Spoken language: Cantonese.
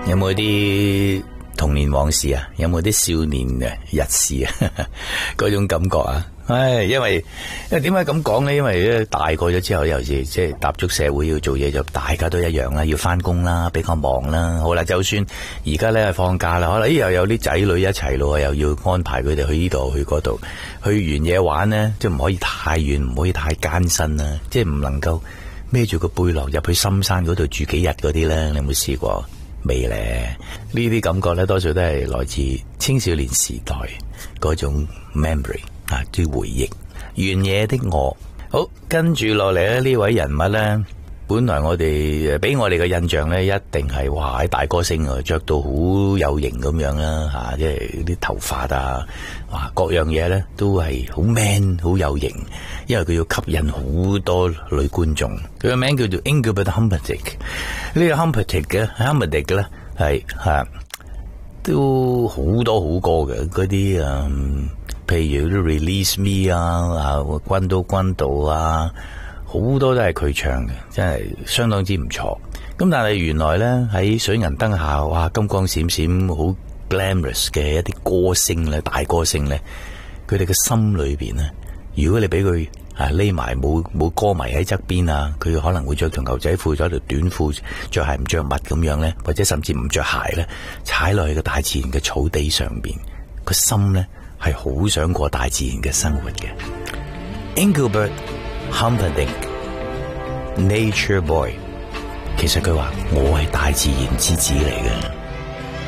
有冇啲童年往事啊？有冇啲少年嘅日事啊？嗰種感覺啊！因為點解咁講咧？因為咧大個咗之後，尤其即係踏足社會要做嘢，就大家都一樣啦，要翻工啦，比較忙啦。好啦，就算而家咧放假啦，可能又有啲仔女一齊咯，又要安排佢哋去呢度去嗰度，去完嘢玩咧，即係唔可以太遠，唔可以太艱辛啦，即係唔能夠孭住個背囊入去深山嗰度住幾日嗰啲咧。你有冇試過？未咧？呢啲感覺咧，多數都係來自青少年時代嗰種 memory。啲回憶，原野的我。好，跟住落嚟咧，呢位人物咧，本來我哋俾我哋嘅印象咧，一定係哇喺大歌星啊，着到好有型咁樣啦，即係啲頭髮啊，哇各樣嘢咧都係好 man 好有型，因為佢要吸引好多女觀眾。佢個名叫做 Engelbert Humperdinck。呢個 Humperdinck 咧係都好多好歌嘅嗰啲譬如啲 Release Me 關島啊，好多都係佢唱嘅，真係相當之唔錯。咁但係原來咧喺水銀燈下，哇金光閃閃，好 glamorous 嘅一啲歌星咧，大歌星咧，佢哋嘅心裏邊咧，如果你俾佢匿埋冇歌迷喺側邊啊，佢可能會着條牛仔褲，着條短褲，着鞋唔着襪咁樣咧，或者甚至唔着鞋咧，踩落去個大自然嘅草地上邊，個心咧係好想過大自然嘅生活嘅。Engelbert Humperdinck Nature Boy， 其實佢話我係大自然之子嚟嘅。